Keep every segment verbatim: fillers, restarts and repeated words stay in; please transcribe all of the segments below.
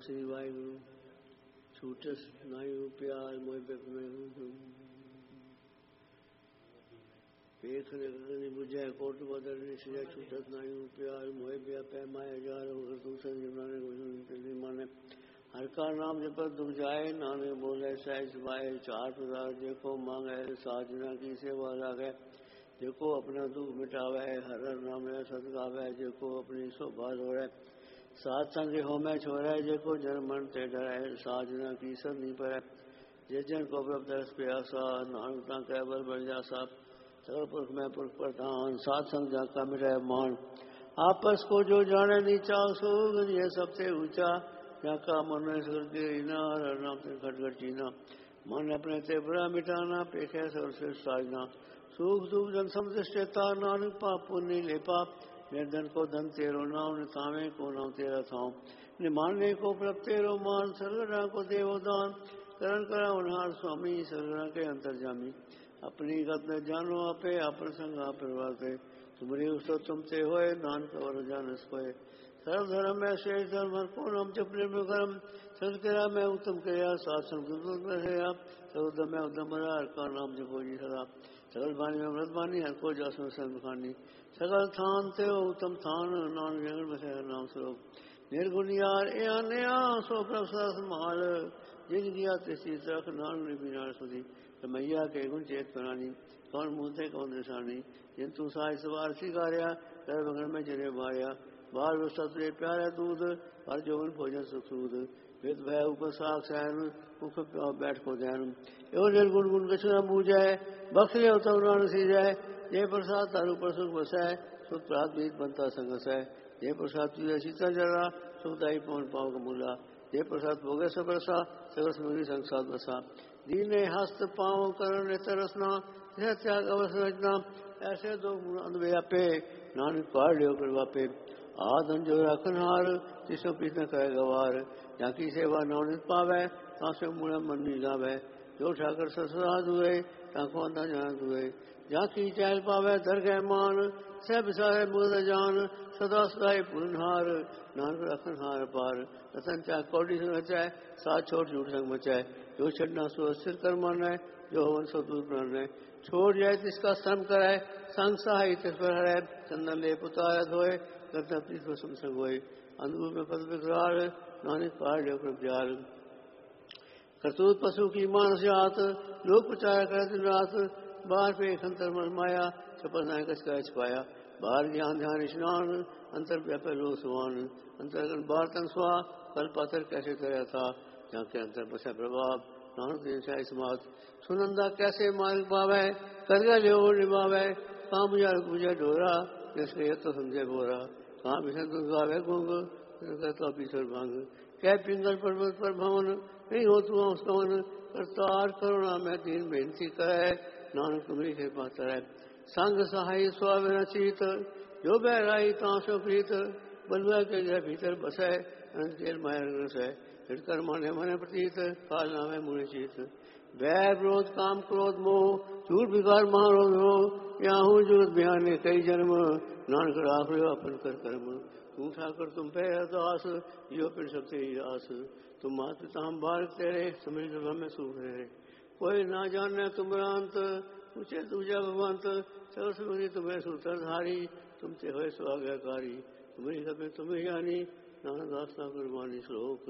श्री वाहिगुरु छूटस नायु प्यार मोह बेप में पेख ने बुझे कोट बदल निश्चय छूटस नायु प्यार मोह बेप पैमाए जार होकर तू संजीवने को माने हर का नाम जब दुख जाए नानक बोले सहज भाई चार प्रकार देखो मांगे साजना की सेवा लागे देखो अपना दुख मिटावे हर नाम सदगावे देखो अपनी शोभा जोड़े सात संग हो मैं छोड़े देखो जन मन ते डरे साजना की सदनी पर जे जन को प्रभ दरस प्यासा नानकता कैबल बन जासा सर्व पुरख में पुरख प्रधान सात संग जाका मिटे मान आपस को जो जाने नीचा सोग ये सबसे ऊंचा जाका मन स्वर्ग इनार नाम से खटखट चीना मन अपने ते बुरा मिटाना पेखे सर्वश्रेष्ठ साजना सुख दुख जन समदृष्टता नानक पाप पुण्य ले पाप निर्धन को धन तेरो नाम नितावे को नाम तेरा थाम निमानने को प्रभ तेरो मान सर्वरा को देवदान करण करा उन्हार स्वामी सर्वरा के अंतर्जामी अपनी गत में जानो आपे अपन संग आप प्रवाते तुम्हारी उसो तुमते होए नानक और जानस होए सर्व धर्म में शेष धर्म को नाम जप निर्भर कर्म सदकरा में उत्तम क्रिया शासन सर्वोदम में उद्धम का नाम जपो जी सदा सकल वाणी में अमृत वाणी हर को जासो सर्वखानी सकल थान ते उत्तम थान नान जंगल बसे नाम स्वरूप निर्गुण यार ए आने सो प्रभ सदा संभाल जिन किया तिसी तरख नान बिना सुधी मैया के गुण चेत प्राणी कौन मूते कौन निशानी जिन तू साय सवार सिगारिया कर बगल में जने मारिया बाल सतरे प्यारे दूध पर जौवन भोजन सुख सूद वेद भय ऊपर साख सैन मुख बैठ को ध्यान एवं निर्गुण गुण कछु न बूझे बख्शे अवतव नान सी जाए ये प्रसाद तारू पर सुख बसाए सुख प्राप्त बीत बनता संगस है ये प्रसाद तुझे सीता जरा सुखदाई पवन पाव का मूला ये प्रसाद भोगे सब रसा सगस मुनि संसाद बसा दीने हस्त पाव करण तरसना त्याग अवश्य रचना ऐसे दो अनव्यापे नानक पार लियो कृपा पे आदन जो रखनहार तिसो प्रीत कहे गवार जाकी सेवा नवनित पावे तासे मुड़ा मन गावे जो ठाकर ससुरा दुए ताको अंधा जान दुए जाकी चहल पावे दर गए मान सब सारे मुद जान सदा सदाई पूर्णहार नानक रखनहार पार रतन चाह कौड़ी संग रचाए साथ छोड़ झूठ संग मचाए जो छड़ना सो स्थिर कर मन है जो हवन सो दूर प्राण है छोड़ जाए तिसका श्रम कराए संग सहाय तिस पर हरे चंदन ले पुतार धोए करता प्रीत संग होए अंधुर में पद विकराल नानक पार लियो प्रभ्याल करतूत पशु की मानस जात लोक प्रचार कर दिन रात बाहर पे अंतर मन माया छपर नाय कस का छपाया बाहर ज्ञान ध्यान स्नान अंतर व्यापक लो सुवान अंतर्गन बाहर तन स्वा कल पाथर कैसे कराया था जहाँ के अंतर बसा प्रभाव नानक दिन समाज सुनंदा कैसे मार्ग पावे करगा लियो निभावे काम मुझा मुझे डोरा जिसके ये तो समझे बोरा कहाँ भीषण गावे गुंग तो पीछर भांग कै पिंगल पर्वत पर भवन नहीं हो तू कवन करतार करुणा में दीन बेनती करे नानक तुम्हारी कृपा करे संग सहाय स्वामी रचित जो बहराई ताशो प्रीत बलुआ के घर भीतर बसे तेल मायर रसे हिड़कर माने मने प्रतीत काल नामे मुनि चीत वै विरोध काम क्रोध मोह झूठ विकार महारोध हो याहू जूत बयाने कई जन्म नानक राख लो अपन कर कर्म तू ठाकर तुम पे दास यो फिर सबसे आस तुम मात पिता हम बार तेरे समझ में सुख रहे कोई ना जाने तुम अंत पूछे तुझे भगवंत चलो सुनी तुम्हें सूत्रधारी तुमसे हो स्वाज्ञाकारी तुम्हें कभी तुम्हें जानी नाना दास्ता कुर्बानी श्लोक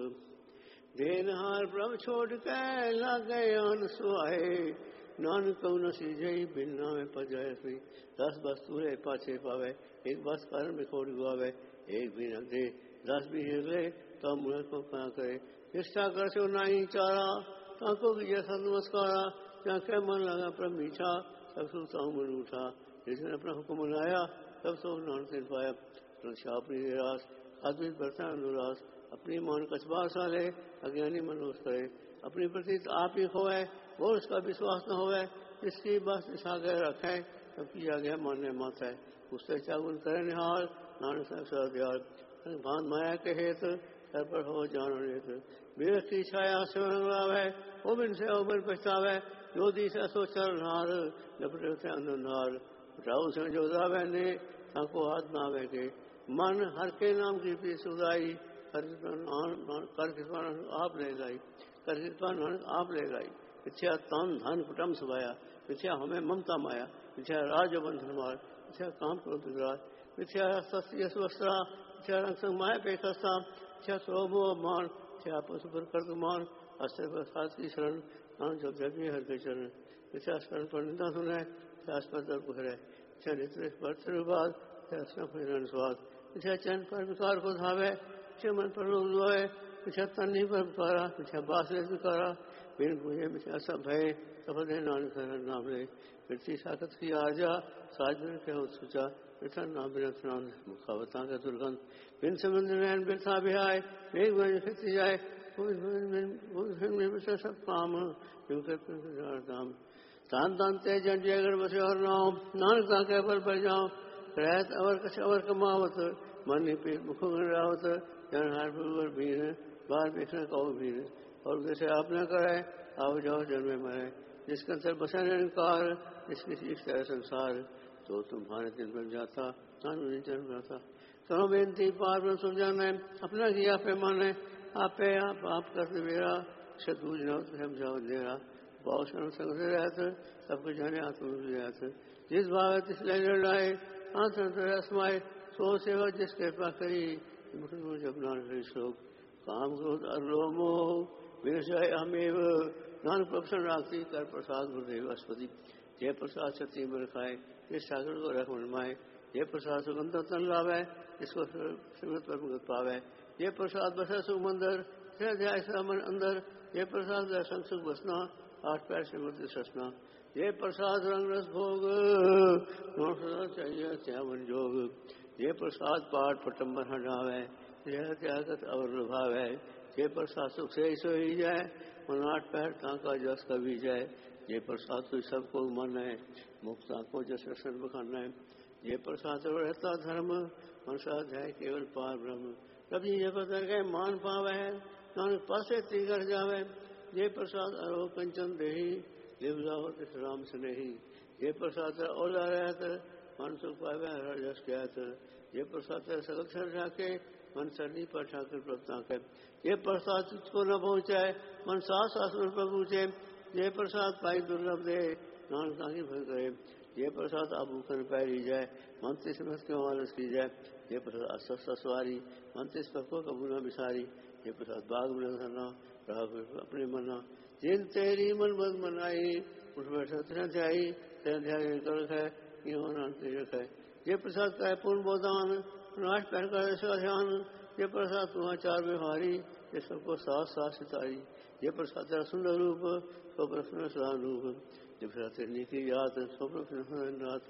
देनहार प्रभ छोड़ के लागे अन सुहाए नानक न सीजई बिना में पजाए सी दस बस तूरे पाछे पावे एक बस कारण में खोड़ गुआवे एक भी न दे दस भी हिरले तो मुझ को क्या करे निष्ठा कर सो नहीं चारा ताको की जैसा नमस्कारा जाके मन लगा प्रभ मीठा सब सुनता हूँ मन उठा जिसने अपना हुक्म मनाया तब सो नान से पाया रक्षा अपनी निराश अद्वित बरता अनुरास अपनी मान कछबा साले अज्ञानी मनोज करे अपनी प्रति आप ही खोए और उसका विश्वास न होवे इसकी बस निशा गए रखे तब किया गया मानने माता है उससे चागुन करे निहाल नानक सदयाल भान माया के हेत सर पर हो जान रेत मेरे की छाया है वो बिन से उमर पछतावे जो दी से सो चल नार लपटे से अंधार राहु से जो दावे ने ताको हाथ नावे के मन हर के नाम की पी सुदाई कर कृपा नानक आप ले गई, कर कृपा नानक आप ले गई। मिथ्या तान धन कुटम सभाया, मिथ्या हमें ममता माया, मिथ्या राज बंधन मार, मिथ्या काम क्रोध विराज, मिथ्या वस्त्रा, मिथ्या रंग संग माया पेखस्ता, मिथ्या शोभो मान, मिथ्या पशु पर कर्तमान, अस्त्र पर साथ की शरण, नाम जब जग में हर के चरण, मिथ्या शरण पर निंदा सुने, मिथ्या अस्पत दर पुहरे, मिथ्या नेत्र पर त्रिबाद, मिथ्या स्न पर स्वाद, मिथ्या चैन पर विकार को धावे, मिथ्या मन पर लोग लोए, मिथ्या तन्नी पर विकारा, मिथ्या बास ले विकारा, बिन पूजे मिथ्या सब भय, सफल है नानक नाम ले, पृथ्वी साकत की आजा, साज बिन के हो सोचा, मिथ्या नाम बिन स्नान, मुखावता का दुर्गंध, बिन संबंध नैन बिरथा बिहाय, मेघ बन फिरती जाए, सब काम, धाम, तान तान तेज जयगढ़ बसे और नाम, नानक ताके पर बढ़ जाओ, रहत अवर कछ अवर कमावत, मन निपीत मुख रावत, जन हार पर भीर, बार देखना कहो भीर, और जैसे आप न करे, आओ जाओ जन्मे मरे, जिसका अंतर बसा निरंकार, जिसकी इच्छा है संसार, तो तुम्हारे दिल बन जाता, नान जन्म जाता। करो बेनती पार ब्रह्म सुलझान है, अपना किया पैमाने, आपे आप आप करते मेरा, शत्रुज न हम जाओ देरा, भाव शरण संग से रहत, सबको जाने आत्म रहत, जिस भाव तिस लड़ाए, आंत असमाए, सो सेवा जिस कृपा करी, जब नान श्लोक, काम क्रोध अरो मोह, विषय अमेव, नान प्रसन्न राखती कर प्रसाद गुरुदेव अस्पति, जय प्रसाद सती मन खाए, इस सागर को रख मन माए, जय प्रसाद सुगंध तन लावे, इसको श्रीमत पर मुगत पावे, ये प्रसाद बसा सुमंदर, ध्याय मन अंदर, ये प्रसाद दर्शन सुख बसना, आठ पैर से मृत्यु ससना, ये प्रसाद रंग रस भोग, चाहिए त्यावन जोग, ये प्रसाद पाठ पटम्बर हटावे, यह त्यागत अवर भावे, ये प्रसाद सुख से सोई जाए, मन आठ पैर ताका जस कभी जाए, ये प्रसाद तो सबको मन है, मुक्ता को जस रसन बखाना है, ये प्रसाद रहता धर्म, मनसा है केवल पार ब्रह्म, कभी ये पतर गए मान पावे है, नानक पासे तीगर जावे, ये प्रसाद अरो कंचन देही, लिव जावत राम से नहीं, ये प्रसाद ओला रहत, मन सुख पावे हर जस कहत, ये प्रसाद सकल सर जाके, मन सरनी पर ठाकर प्रभता के, ये प्रसाद तुझको न पहुँचाए, मन सास आसुर पर पूछे, ये प्रसाद पाई दुर्लभ दे, नानक ताकि भय करे, ये प्रसाद अब भूखन पैरी जाए, मन तिस मत क्यों आलस की जाए, ये प्रसाद अस्वस्थ सवारी, मन तिस पक्को कबू न बिसारी, ये प्रसाद बाग में धरना, रहा अपने मना, जिन तेरी मन बद मनाई, उठ बैठा तेरा जाई, तेरा ध्यान कर है, ये होना तिरक है, ये प्रसाद का है पूर्ण बोधान, नाश पहन कर ऐसा ध्यान, ये प्रसाद तुम्हारा चार व्यवहारी, ये सबको साथ साथ सितारी, ये प्रसाद तेरा सुंदर रूप, सो प्रश्न सलाम रूप, ये प्रसाद तेरी की याद, सो प्रश्न रात,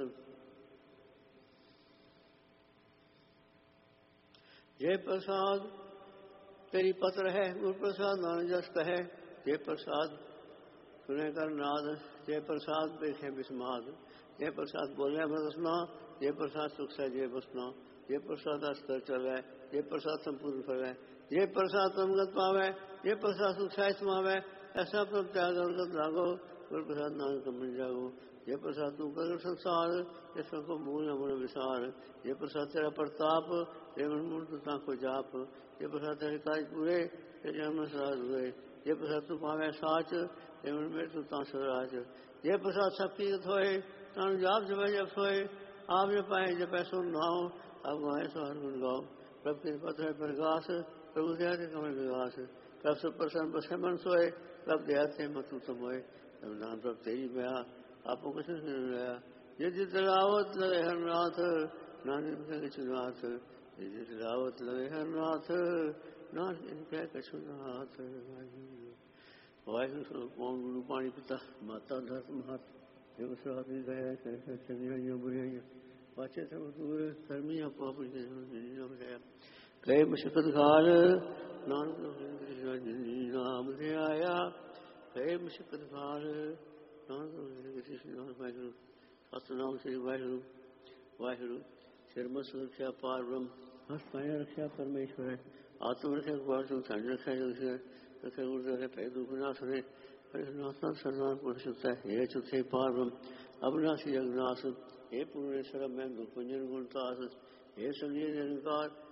ये प्रसाद तेरी पत्र है, गुरु प्रसाद नानक जस कहे, ये प्रसाद सुने कर नाद, ये प्रसाद देखे विस्माद, ये प्रसाद बोले बसना, ये प्रसाद सुख से जय बसना, ये प्रसाद अस्तर चले, ये प्रसाद संपूर्ण फले, ये प्रसाद तमगत पावे, ये प्रसाद सुख साहित मावे, ऐसा प्रभ त्याग अर्गत लागो, गुरु प्रसाद नानक बन जागो, ये प्रसाद तू कर संसार, ये सबको मूल अमूल विसार, ये प्रसाद तेरा प्रताप, ये मन मूल तुता को जाप, ये प्रसाद तेरे काज पूरे, ये जन्म सराज हुए, ये प्रसाद तू पावे साच, ये मन में तुता स्वराज, ये प्रसाद शक्ति होए, तान जाप जब जब सोए, आप जब पाए जब पैसो नाओ, अब गाए सो हर गुण गाओ, प्रभ के पत्र है प्रकाश, प्रभु दया के कमल विकास, प्रभ से प्रसन्न बसे मन सोए, प्रभ दया से मतु समोए, तब नाम प्रभ तेरी बया, आपको कुछ नहीं मिला, ये जित रावत लगे हर नाथ, नानक इनका कछु नाथ, ये जित रावत लगे हर नाथ, नानक इनका कछु नाथ। वाहिगुरु ओम गुरु पाणी पिता माता धरत महत, देव स्वामी गया चंद्रिया बुरिया, वाचे सब दूर धर्मिया पाप गया, गए मुशकत घाल, नानक नाम से आया, गए मुशकत घाल, वाहिगुरु सतनाम श्री वाहिगुरु, वाहिगुरु शर्म सुरक्षा पार ब्रह्म, हस्त पाए रक्षा परमेश्वर है, आत्म रक्षा कुमार तुम संज रक्षा रक्षा रक्षा गुरुदेव है, पैदु विनाश है, नाथनाथ सर्वनाथ पुरुष है, हे चुथे पार ब्रह्म, अविनाशी जगन्नाथ, हे पूर्णेश्वर मैं दुखभंजन गुणतास, हे संजय निरंकार,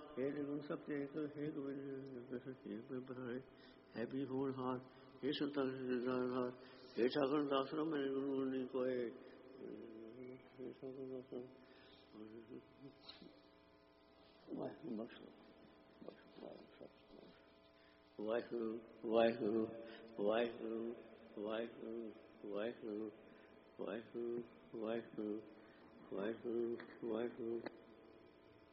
हे निर्गुण सत्य एक हे गोविंद हैप्पी होल हार्ट हे संतान हे ठाकुर दासरा में निर्गुण गुणी को है हे ठाकुर दासरा वाहिगुरु वाहिगुरु वाहिगुरु वाहिगुरु वाहिगुरु वाहिगुरु वाहिगुरु वाहिगुरु वाहिगुरु